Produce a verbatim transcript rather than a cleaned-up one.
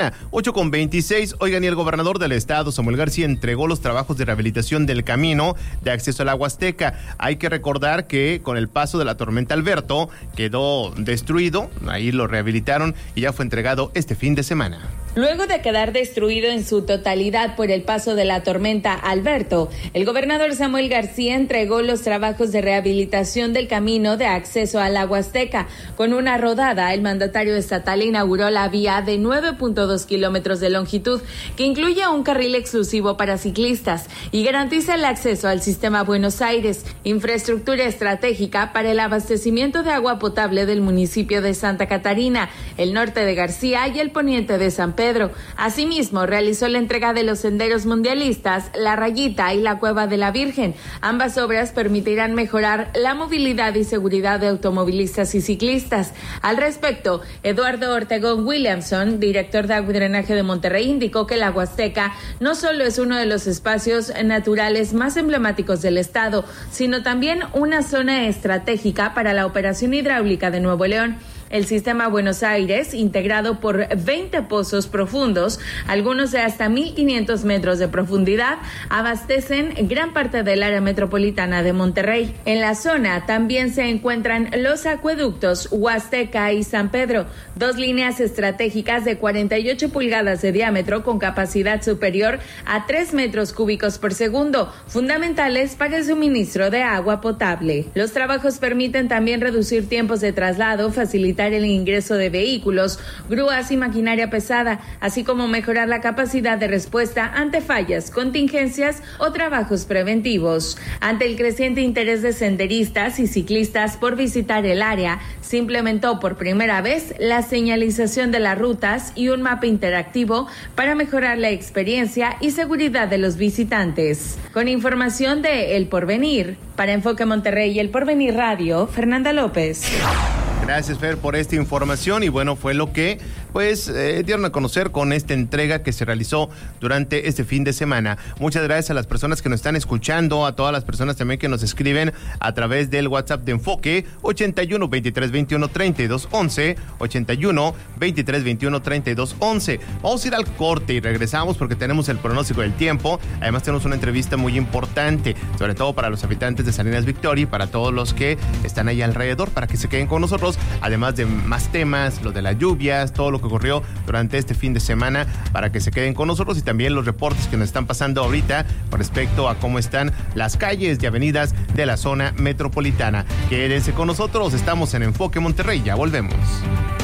ocho con veintiséis. Oigan, y el gobernador del estado, Samuel García, entregó los trabajos de rehabilitación del camino de acceso al agua azteca. Hay que recordar que con el paso de la tormenta Alberto quedó destruido, ahí lo rehabilitaron y ya fue entregado este fin de semana. Luego de quedar destruido en su totalidad por el paso de la tormenta Alberto, el gobernador Samuel García entregó los trabajos de rehabilitación del camino de acceso al agua azteca. Con una rodada, el mandatario estatal inauguró la vía de nueve punto dos kilómetros de longitud, que incluye un carril exclusivo para ciclistas y garantiza el acceso al sistema Buenos Aires, infraestructura estratégica para el abastecimiento de agua potable del municipio de Santa Catarina, el norte de García y el poniente de San Pedro. Pedro. Asimismo, realizó la entrega de los senderos mundialistas, La Rayita y la Cueva de la Virgen. Ambas obras permitirán mejorar la movilidad y seguridad de automovilistas y ciclistas. Al respecto, Eduardo Ortegón Williamson, director de Agua y Drenaje de Monterrey, indicó que la Huasteca no solo es uno de los espacios naturales más emblemáticos del estado, sino también una zona estratégica para la operación hidráulica de Nuevo León. El sistema Buenos Aires, integrado por veinte pozos profundos, algunos de hasta mil quinientos metros de profundidad, abastecen gran parte del área metropolitana de Monterrey. En la zona también se encuentran los acueductos Huasteca y San Pedro, dos líneas estratégicas de cuarenta y ocho pulgadas de diámetro con capacidad superior a tres metros cúbicos por segundo, fundamentales para el suministro de agua potable. Los trabajos permiten también reducir tiempos de traslado, facilitar el ingreso de vehículos, grúas y maquinaria pesada, así como mejorar la capacidad de respuesta ante fallas, contingencias o trabajos preventivos. Ante el creciente interés de senderistas y ciclistas por visitar el área, se implementó por primera vez la señalización de las rutas y un mapa interactivo para mejorar la experiencia y seguridad de los visitantes. Con información de El Porvenir, para Enfoque Monterrey y El Porvenir Radio, Fernanda López. Gracias, Fer, por esta información. Y bueno, fue lo que pues eh, dieron a conocer con esta entrega que se realizó durante este fin de semana. Muchas gracias a las personas que nos están escuchando, a todas las personas también que nos escriben a través del WhatsApp de Enfoque, ochenta y uno, veintitrés, veintiuno, treinta y dos, once, ochenta y uno, veintitrés, veintiuno, treinta y dos, once. Vamos a ir al corte y regresamos porque tenemos el pronóstico del tiempo. Además tenemos una entrevista muy importante, sobre todo para los habitantes de Salinas Victoria y para todos los que están ahí alrededor, para que se queden con nosotros, además de más temas, lo de las lluvias, todo lo que ocurrió durante este fin de semana, para que se queden con nosotros, y también los reportes que nos están pasando ahorita con respecto a cómo están las calles y avenidas de la zona metropolitana. Quédense con nosotros, estamos en Enfoque Monterrey, ya volvemos.